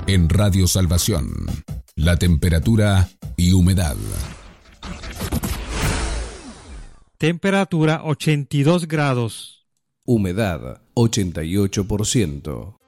En Radio Salvación, la temperatura y humedad. Temperatura 82 grados. Humedad 88%.